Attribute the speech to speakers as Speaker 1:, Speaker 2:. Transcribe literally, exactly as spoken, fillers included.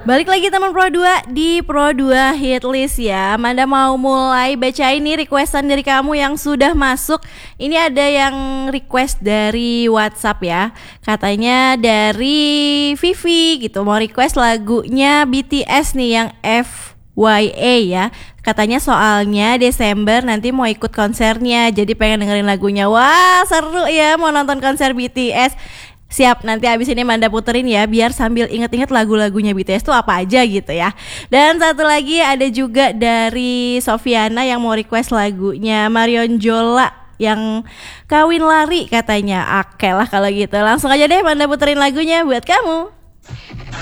Speaker 1: Balik lagi teman Pro dua di Pro dua Hit List ya. Manda mau mulai baca ini requestan dari kamu yang sudah masuk. Ini ada yang request dari WhatsApp ya. Katanya dari Vivi gitu, mau request lagunya B T S nih yang F Y A ya. Katanya soalnya Desember nanti mau ikut konsernya, jadi pengen dengerin lagunya. Wah seru ya, mau nonton konser B T S. Siap, nanti abis ini Manda puterin ya, biar sambil inget-inget lagu-lagunya B T S tuh apa aja gitu ya. Dan satu lagi ada juga dari Sofiana yang mau request lagunya Marion Jola yang Kawin Lari katanya. Oke lah kalau gitu, langsung aja deh Manda puterin lagunya buat kamu.